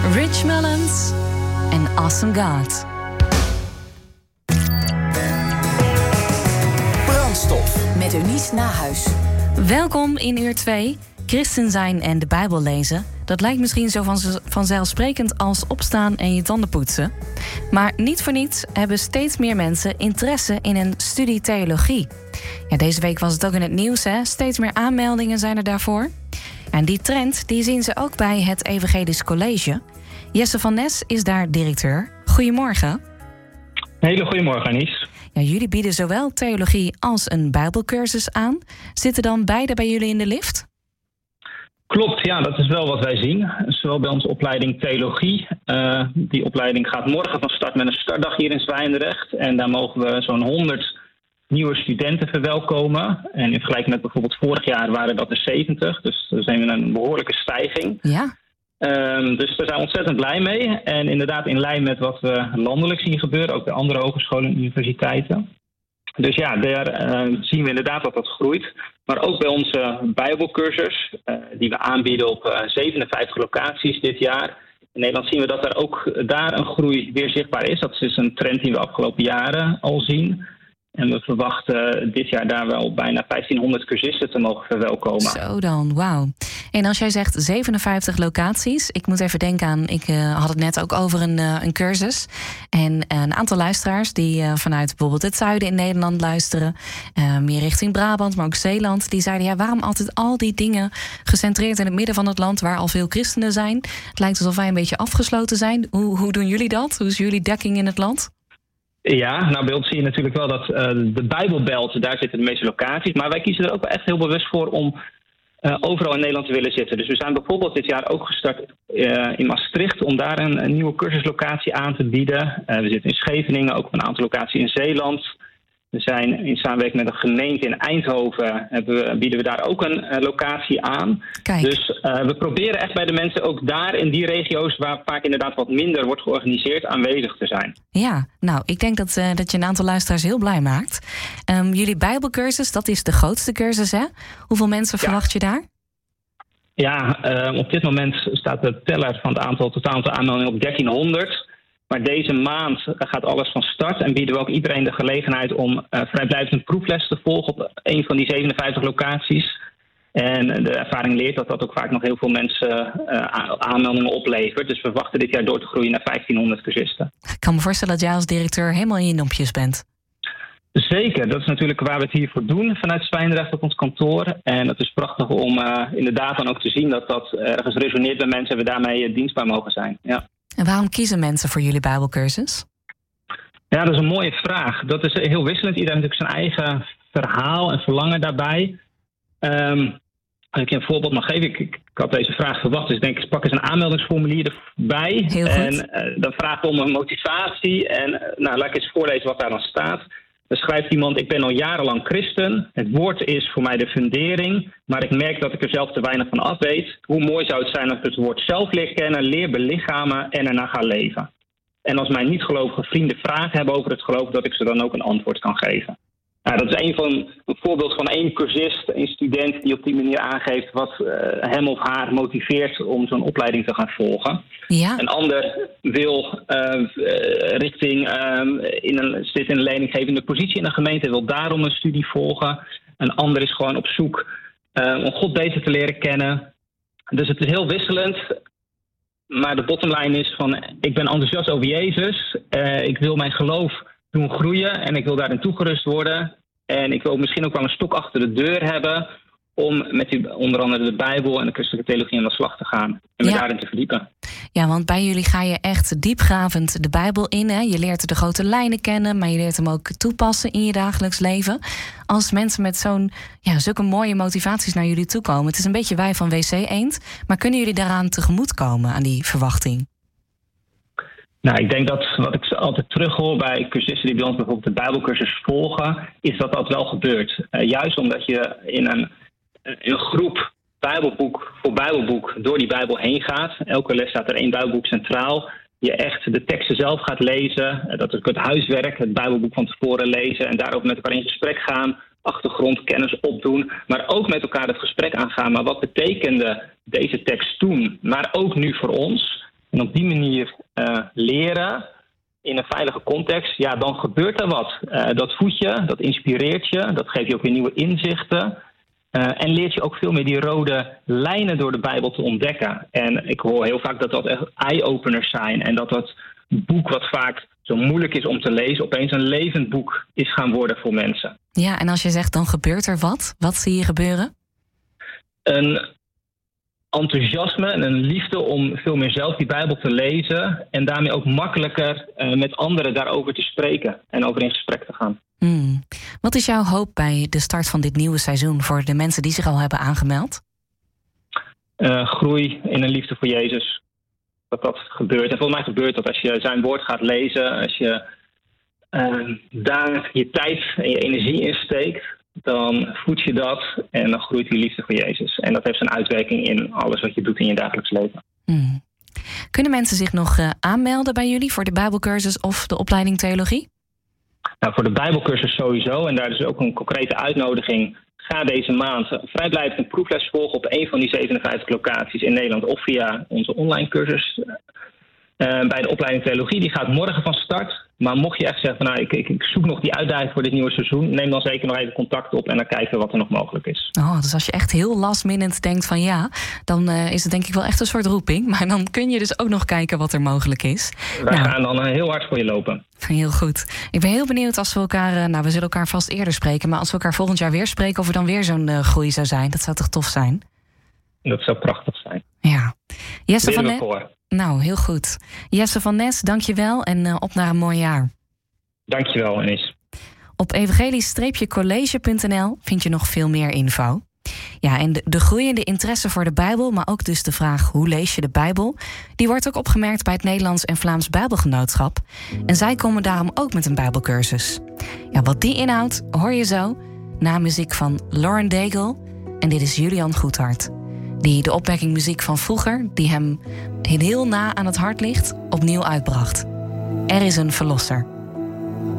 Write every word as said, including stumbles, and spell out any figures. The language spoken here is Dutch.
Rich Mullins en Awesome God. Brandstof met Eunice Nahuis. Welkom in uur twee. Christen zijn en de Bijbel lezen. Dat lijkt misschien zo vanzelfsprekend als opstaan en je tanden poetsen. Maar niet voor niets hebben steeds meer mensen interesse in een studie theologie. Ja, deze week was het ook in het nieuws, hè? Steeds meer aanmeldingen zijn er daarvoor. En die trend die zien ze ook bij het Evangelisch College. Jesse van Nes is daar directeur. Goedemorgen. Hele goedemorgen, Anies. Ja, jullie bieden zowel theologie als een Bijbelcursus aan. Zitten dan beide bij jullie in de lift? Klopt, ja, dat is wel wat wij zien. Zowel bij onze opleiding theologie. Uh, die opleiding gaat morgen van start met een startdag hier in Zwijndrecht. En daar mogen we zo'n honderd nieuwe studenten verwelkomen. En in vergelijking met bijvoorbeeld vorig jaar waren dat er zeventig. Dus daar zijn we een behoorlijke stijging. Ja. Um, dus daar zijn we ontzettend blij mee. En inderdaad in lijn met wat we landelijk zien gebeuren. Ook bij andere hogescholen en universiteiten. Dus ja, daar uh, zien we inderdaad dat dat groeit. Maar ook bij onze Bijbelcursus, uh, die we aanbieden op uh, zevenenvijftig locaties dit jaar. In Nederland zien we dat er ook daar een groei weer zichtbaar is. Dat is een trend die we afgelopen jaren al zien. En we verwachten dit jaar daar wel bijna vijftienhonderd cursisten te mogen verwelkomen. Zo dan, wauw. En als jij zegt zevenenvijftig locaties, ik moet even denken aan, ik uh, had het net ook over een, uh, een cursus. En uh, een aantal luisteraars die uh, vanuit bijvoorbeeld het zuiden in Nederland luisteren, uh, meer richting Brabant, maar ook Zeeland, die zeiden, ja, waarom altijd al die dingen gecentreerd in het midden van het land waar al veel christenen zijn? Het lijkt alsof wij een beetje afgesloten zijn. Hoe, hoe doen jullie dat? Hoe is jullie dekking in het land? Ja, nou bij ons zie je natuurlijk wel dat uh, de Bijbelbelt, daar zitten de meeste locaties. Maar wij kiezen er ook wel echt heel bewust voor om uh, overal in Nederland te willen zitten. Dus we zijn bijvoorbeeld dit jaar ook gestart uh, in Maastricht om daar een, een nieuwe cursuslocatie aan te bieden. Uh, we zitten in Scheveningen, ook op een aantal locaties in Zeeland. We zijn in samenwerking met een gemeente in Eindhoven, hebben we, bieden we daar ook een uh, locatie aan. Kijk. Dus uh, we proberen echt bij de mensen ook daar in die regio's waar vaak inderdaad wat minder wordt georganiseerd aanwezig te zijn. Ja, nou, ik denk dat, uh, dat je een aantal luisteraars heel blij maakt. Um, jullie Bijbelcursus, dat is de grootste cursus, hè? Hoeveel mensen ja. verwacht je daar? Ja, uh, op dit moment staat de teller van het aantal totaal aantal aanmeldingen op dertienhonderd. Maar deze maand gaat alles van start en bieden we ook iedereen de gelegenheid om uh, vrijblijvend een proefles te volgen op een van die zevenenvijftig locaties. En de ervaring leert dat dat ook vaak nog heel veel mensen uh, aanmeldingen oplevert. Dus we wachten dit jaar door te groeien naar vijftienhonderd cursisten. Ik kan me voorstellen dat jij als directeur helemaal in je nompjes bent. Zeker, dat is natuurlijk waar we het hier voor doen vanuit Zwijndrecht op ons kantoor. En het is prachtig om uh, inderdaad dan ook te zien dat dat ergens resoneert bij mensen en we daarmee uh, dienstbaar mogen zijn. Ja. En waarom kiezen mensen voor jullie Bijbelcursus? Ja, dat is een mooie vraag. Dat is heel wisselend. Iedereen heeft natuurlijk zijn eigen verhaal en verlangen daarbij. Um, als ik je een voorbeeld mag geven. Ik, ik, ik had deze vraag verwacht. Dus ik denk, ik pak eens een aanmeldingsformulier erbij. Heel goed. En uh, dan vraag ik om een motivatie. En uh, nou, laat ik eens voorlezen wat daar dan staat. Dan schrijft iemand, ik ben al jarenlang christen. Het woord is voor mij de fundering. Maar ik merk dat ik er zelf te weinig van af weet. Hoe mooi zou het zijn als ik het woord zelf leer kennen, leer belichamen en erna ga leven. En als mijn niet-gelovige vrienden vragen hebben over het geloof, dat ik ze dan ook een antwoord kan geven. Nou, dat is een, van, een voorbeeld van één cursist, een student die op die manier aangeeft wat uh, hem of haar motiveert om zo'n opleiding te gaan volgen. Ja. Een ander wil uh, richting, uh, in een, zit in een leidinggevende positie in een gemeente en wil daarom een studie volgen. Een ander is gewoon op zoek uh, om God beter te leren kennen. Dus het is heel wisselend. Maar de bottomline is van, ik ben enthousiast over Jezus. Uh, ik wil mijn geloof doen groeien en ik wil daarin toegerust worden. En ik wil misschien ook wel een stok achter de deur hebben om met u onder andere de Bijbel en de christelijke theologie aan de slag te gaan. En me ja. daarin te verdiepen. Ja, want bij jullie ga je echt diepgravend de Bijbel in. Hè? Je leert de grote lijnen kennen, maar je leert hem ook toepassen in je dagelijks leven. Als mensen met zo'n, ja, zulke mooie motivaties naar jullie toe komen. Het is een beetje wij van W C Eend. Maar kunnen jullie daaraan tegemoetkomen, aan die verwachting? Nou, ik denk dat wat ik altijd terughoor bij cursisten die bij ons bijvoorbeeld de Bijbelcursus volgen, is dat dat wel gebeurt. Uh, juist omdat je in een, in een groep Bijbelboek voor Bijbelboek door die Bijbel heen gaat. Elke les staat er één Bijbelboek centraal. Je echt de teksten zelf gaat lezen. Dat is ook het huiswerk, het Bijbelboek van tevoren lezen en daarover met elkaar in gesprek gaan. Achtergrondkennis opdoen, maar ook met elkaar het gesprek aangaan. Maar wat betekende deze tekst toen, maar ook nu voor ons? en op die manier uh, leren in een veilige context, ja, dan gebeurt er wat. Uh, dat voedt je, dat inspireert je, dat geeft je ook weer nieuwe inzichten. Uh, en leert je ook veel meer die rode lijnen door de Bijbel te ontdekken. En ik hoor heel vaak dat dat echt eye-openers zijn. En dat dat boek wat vaak zo moeilijk is om te lezen, opeens een levend boek is gaan worden voor mensen. Ja, en als je zegt, dan gebeurt er wat? Wat zie je gebeuren? Een enthousiasme en een liefde om veel meer zelf die Bijbel te lezen. En daarmee ook makkelijker uh, met anderen daarover te spreken en over in gesprek te gaan. Hmm. Wat is jouw hoop bij de start van dit nieuwe seizoen voor de mensen die zich al hebben aangemeld? Uh, groei in een liefde voor Jezus. Dat dat gebeurt. En volgens mij gebeurt dat als je zijn woord gaat lezen, als je uh, daar je tijd en je energie in steekt, dan voed je dat en dan groeit die liefde voor Jezus. En dat heeft zijn uitwerking in alles wat je doet in je dagelijks leven. Hmm. Kunnen mensen zich nog uh, aanmelden bij jullie voor de Bijbelcursus of de opleiding theologie? Nou, voor de Bijbelcursus sowieso. En daar is ook een concrete uitnodiging. Ga deze maand vrijblijvend een proefles volgen op een van die zevenenvijftig locaties in Nederland of via onze online cursus uh, bij de opleiding theologie. Die gaat morgen van start. Maar mocht je echt zeggen, van, nou, ik, ik, ik zoek nog die uitdaging voor dit nieuwe seizoen, neem dan zeker nog even contact op en dan kijken we wat er nog mogelijk is. Oh, dus als je echt heel last minute denkt van ja, dan uh, is het denk ik wel echt een soort roeping. Maar dan kun je dus ook nog kijken wat er mogelijk is. Wij nou, gaan dan heel hard voor je lopen. Heel goed. Ik ben heel benieuwd als we elkaar, uh, nou we zullen elkaar vast eerder spreken, maar als we elkaar volgend jaar weer spreken of er dan weer zo'n uh, groei zou zijn. Dat zou toch tof zijn? Dat zou prachtig zijn. Ja. Jesse van Nes. Nou, heel goed. Jesse van Nes, dank je wel en uh, op naar een mooi jaar. Dankjewel, Enis. Op evangelie college punt n l vind je nog veel meer info. Ja, en de, de groeiende interesse voor de Bijbel, maar ook dus de vraag hoe lees je de Bijbel, die wordt ook opgemerkt bij het Nederlands en Vlaams Bijbelgenootschap. En zij komen daarom ook met een Bijbelcursus. Ja, wat die inhoudt, hoor je zo na muziek van Lauren Daigle. En dit is Julian Goedhart, die de opwekkingmuziek van vroeger, die hem heel na aan het hart ligt, opnieuw uitbracht. Er is een verlosser.